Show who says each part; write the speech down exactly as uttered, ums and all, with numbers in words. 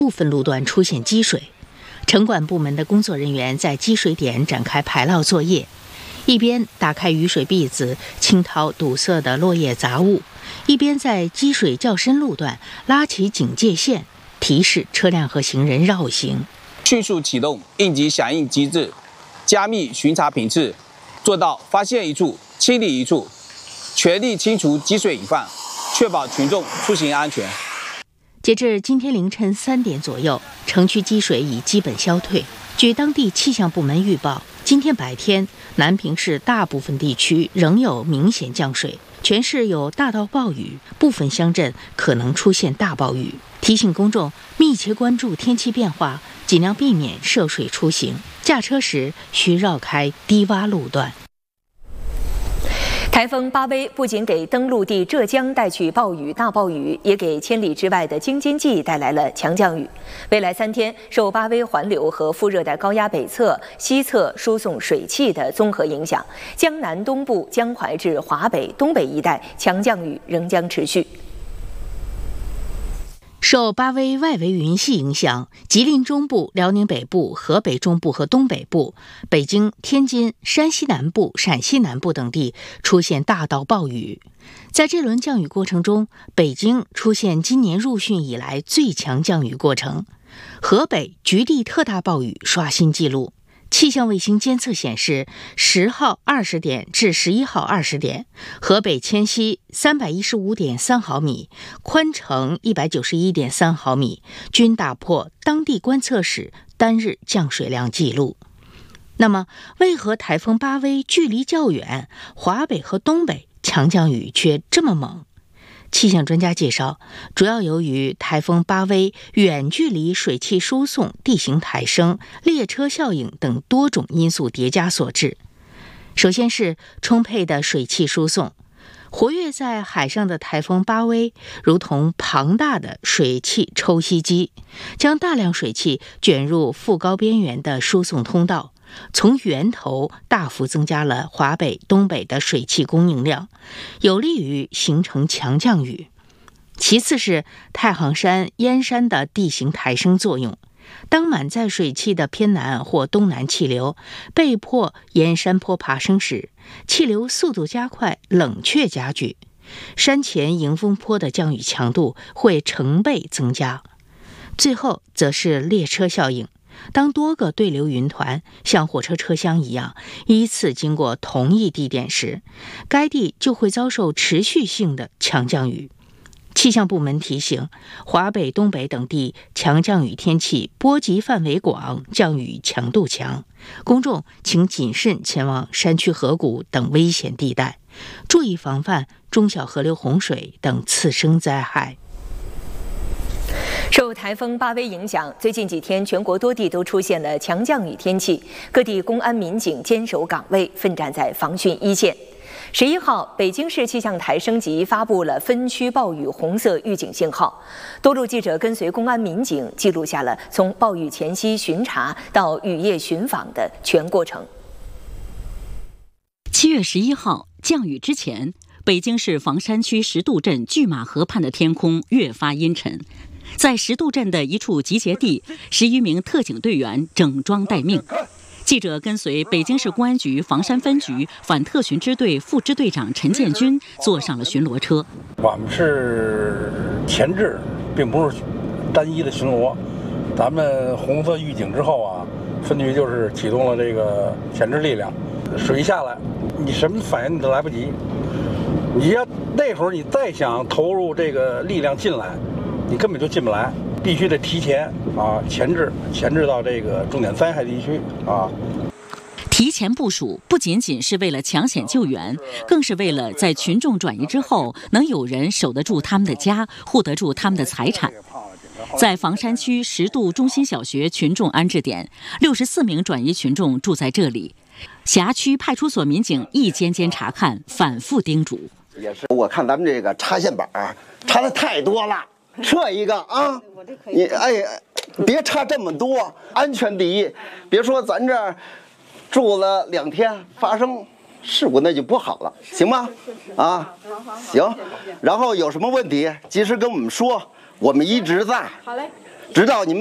Speaker 1: 部分路段出现积水，城管部门的工作人员在积水点展开排涝作业，一边打开雨水篦子清掏堵塞的落叶杂物，一边在积水较深路段拉起警戒线，提示车辆和行人绕行。
Speaker 2: 迅速启动应急响应机制，加密巡查频次，做到发现一处清理一处，全力清除积水隐患，确保群众出行安全。
Speaker 1: 截至今天凌晨三点左右，城区积水已基本消退。据当地气象部门预报，今天白天南平市大部分地区仍有明显降水，全市有大到暴雨，部分乡镇可能出现大暴雨。提醒公众密切关注天气变化，尽量避免涉水出行，驾车时需绕开低洼路段。
Speaker 3: 台风巴威不仅给登陆地浙江带去暴雨、大暴雨，也给千里之外的京津冀带来了强降雨。未来三天，受巴威环流和副热带高压北侧、西侧输送水汽的综合影响，江南东部、江淮至华北、东北一带强降雨仍将持续。
Speaker 1: 受巴威外围云系影响，吉林中部、辽宁北部、河北中部和东北部、北京、天津、山西南部、陕西南部等地出现大到暴雨。在这轮降雨过程中，北京出现今年入汛以来最强降雨过程，河北局地特大暴雨刷新纪录。气象卫星监测显示，十号二十点至十一号二十点，河北迁西三百一十五点三毫米，宽城一百九十一点三毫米，均打破当地观测史单日降水量记录。那么，为何台风巴威距离较远，华北和东北强降雨却这么猛？气象专家介绍，主要由于台风巴威远距离水汽输送、地形抬升、列车效应等多种因素叠加所致。首先是充沛的水汽输送，活跃在海上的台风巴威如同庞大的水汽抽吸机，将大量水汽卷入副高边缘的输送通道，从源头大幅增加了华北、东北的水汽供应量，有利于形成强降雨。其次是太行山、燕山的地形抬升作用，当满载水汽的偏南或东南气流被迫沿山坡爬升时，气流速度加快，冷却加剧，山前迎风坡的降雨强度会成倍增加。最后则是列车效应，当多个对流云团像火车车厢一样依次经过同一地点时，该地就会遭受持续性的强降雨。气象部门提醒，华北、东北等地强降雨天气波及范围广，降雨强度强，公众请谨慎前往山区河谷等危险地带，注意防范中小河流洪水等次生灾害。
Speaker 3: 受台风巴威影响，最近几天全国多地都出现了强降雨天气，各地公安民警坚守岗位，奋战在防汛一线。十一号，北京市气象台升级发布了分区暴雨红色预警信号。多路记者跟随公安民警，记录下了从暴雨前夕巡查到雨夜巡访的全过程。
Speaker 4: 七月十一号，降雨之前，北京市房山区石渡镇拒马河畔的天空越发阴沉。在石渡镇的一处集结地，十余名特警队员整装待命。记者跟随北京市公安局房山分局反特巡支队副支队长陈建军坐上了巡逻车。
Speaker 5: 我们是前置，并不是单一的巡逻。咱们红色预警之后啊，分局就是启动了这个前置力量。水下来，你什么反应你都来不及。你要那会儿你再想投入这个力量进来，你根本就进不来。必须得提前啊，前置，前置到这个重点灾害地区啊。
Speaker 4: 提前部署不仅仅是为了抢险救援，更是为了在群众转移之后，能有人守得住他们的家，护得住他们的财产。在房山区石渡中心小学群众安置点，六十四名转移群众住在这里。辖区派出所民警一间间查看，反复叮嘱。
Speaker 6: 也是，我看咱们这个插线板插的太多了。撤一个啊！你哎，别差这么多，安全第一。别说咱这儿住了两天，发生事故那就不好了，行吗？啊，行。然后有什么问题及时跟我们说，我们一直在。
Speaker 7: 好嘞。
Speaker 6: 直到你们。